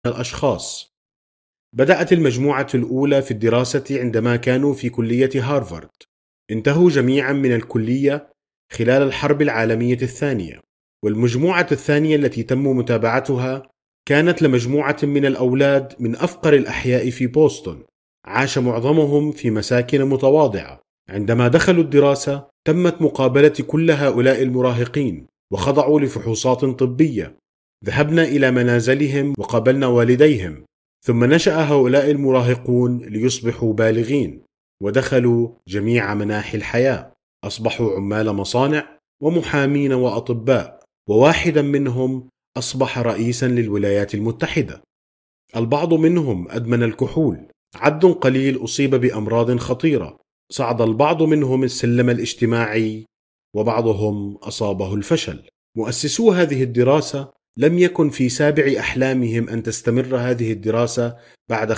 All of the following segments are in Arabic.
الأشخاص. بدأت المجموعة الأولى في الدراسة عندما كانوا في كلية هارفارد. انتهوا جميعا من الكلية خلال الحرب العالمية الثانية. والمجموعة الثانية التي تم متابعتها كانت لمجموعة من الأولاد من أفقر الأحياء في بوسطن. عاش معظمهم في مساكن متواضعة. عندما دخلوا الدراسة تمت مقابلة كل هؤلاء المراهقين وخضعوا لفحوصات طبية. ذهبنا إلى منازلهم وقابلنا والديهم. ثم نشأ هؤلاء المراهقون ليصبحوا بالغين ودخلوا جميع مناحي الحياة. أصبحوا عمال مصانع ومحامين وأطباء، وواحدا منهم أصبح رئيسا للولايات المتحدة. البعض منهم أدمن الكحول، عدد قليل أصيب بأمراض خطيرة، صعد البعض منهم السلم الاجتماعي وبعضهم أصابه الفشل. مؤسسو هذه الدراسة لم يكن في سابع أحلامهم أن تستمر هذه الدراسة بعد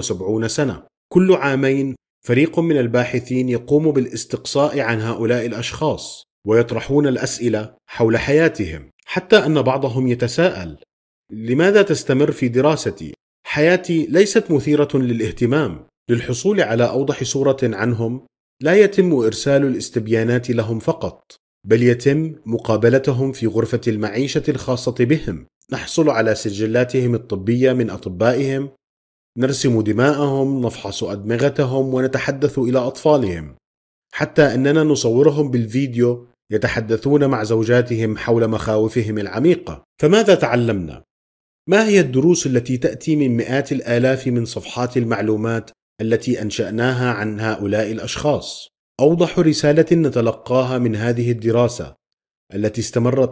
75 سنة. كل عامين فريق من الباحثين يقوم بالاستقصاء عن هؤلاء الأشخاص ويطرحون الأسئلة حول حياتهم، حتى أن بعضهم يتساءل: لماذا تستمر في دراستي؟ حياتي ليست مثيرة للاهتمام. للحصول على أوضح صورة عنهم لا يتم إرسال الاستبيانات لهم فقط، بل يتم مقابلتهم في غرفة المعيشة الخاصة بهم. نحصل على سجلاتهم الطبية من أطبائهم، نرسم دماءهم، نفحص أدمغتهم، ونتحدث إلى أطفالهم، حتى أننا نصورهم بالفيديو يتحدثون مع زوجاتهم حول مخاوفهم العميقة. فماذا تعلمنا؟ ما هي الدروس التي تأتي من مئات الآلاف من صفحات المعلومات التي أنشأناها عن هؤلاء الأشخاص؟ أوضح رسالة نتلقاها من هذه الدراسة التي استمرت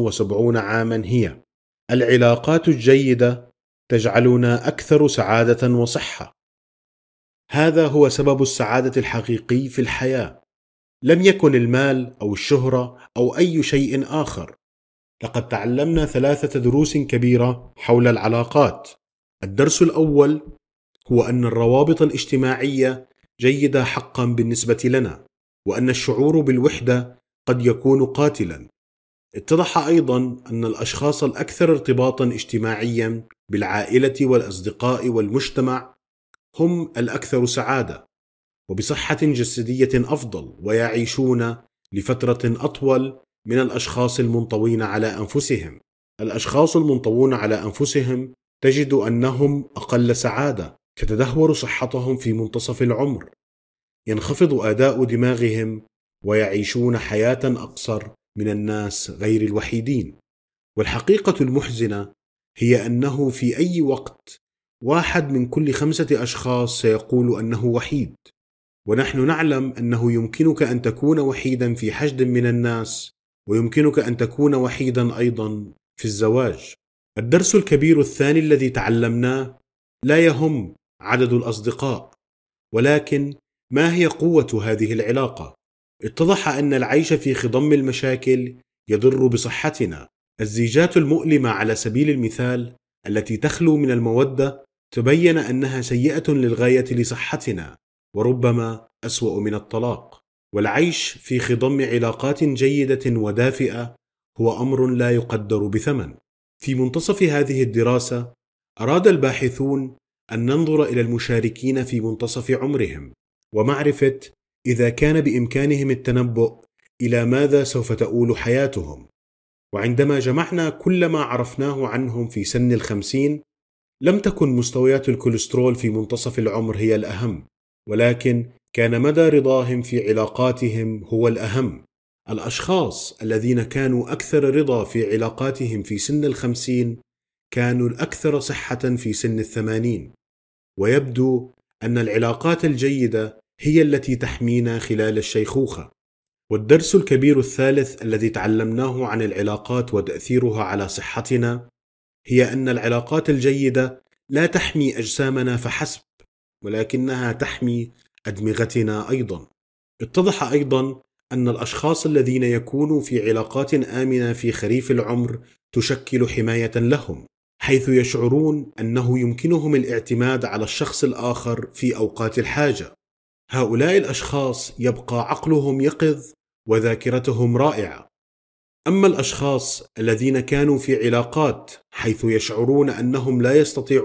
75 عاما هي: العلاقات الجيدة تجعلنا أكثر سعادة وصحة. هذا هو سبب السعادة الحقيقي في الحياة. لم يكن المال أو الشهرة أو أي شيء آخر. لقد تعلمنا 3 دروس كبيرة حول العلاقات. الدرس الأول هو أن الروابط الاجتماعية جيدة حقا بالنسبة لنا، وأن الشعور بالوحدة قد يكون قاتلا. اتضح أيضا أن الأشخاص الأكثر ارتباطا اجتماعيا بالعائلة والأصدقاء والمجتمع هم الأكثر سعادة وبصحة جسدية أفضل، ويعيشون لفترة أطول من الأشخاص المنطوين على أنفسهم. الأشخاص المنطوون على أنفسهم تجد أنهم أقل سعادة، تتدهور صحتهم في منتصف العمر، ينخفض أداء دماغهم، ويعيشون حياة أقصر من الناس غير الوحيدين. والحقيقة المحزنة هي أنه في أي وقت 1 من كل 5 أشخاص سيقول أنه وحيد. ونحن نعلم أنه يمكنك أن تكون وحيدا في حشد من الناس، ويمكنك أن تكون وحيدا أيضا في الزواج. الدرس الكبير الثاني الذي تعلمناه لا يهم عدد الأصدقاء، ولكن ما هي قوة هذه العلاقة. اتضح أن العيش في خضم المشاكل يضر بصحتنا. الزيجات المؤلمة على سبيل المثال التي تخلو من المودة تبين أنها سيئة للغاية لصحتنا، وربما أسوأ من الطلاق. والعيش في خضم علاقات جيدة ودافئة هو أمر لا يقدر بثمن. في منتصف هذه الدراسة أراد الباحثون أن ننظر إلى المشاركين في منتصف عمرهم ومعرفة إذا كان بإمكانهم التنبؤ إلى ماذا سوف تؤول حياتهم. وعندما جمعنا كل ما عرفناه عنهم في سن 50، لم تكن مستويات الكوليسترول في منتصف العمر هي الأهم، ولكن كان مدى رضاهم في علاقاتهم هو الأهم. الأشخاص الذين كانوا أكثر رضا في علاقاتهم في سن 50 كانوا الأكثر صحة في سن 80. ويبدو أن العلاقات الجيدة هي التي تحمينا خلال الشيخوخة. والدرس الكبير الثالث الذي تعلمناه عن العلاقات وتأثيرها على صحتنا هي أن العلاقات الجيدة لا تحمي أجسامنا فحسب، ولكنها تحمي أدمغتنا أيضا. اتضح أيضا أن الأشخاص الذين يكونوا في علاقات آمنة في خريف العمر تشكل حماية لهم، حيث يشعرون أنه يمكنهم الاعتماد على الشخص الآخر في أوقات الحاجة. هؤلاء الأشخاص يبقى عقلهم يقظ وذاكرتهم رائعة. أما الأشخاص الذين كانوا في علاقات حيث يشعرون أنهم لا يستطيعون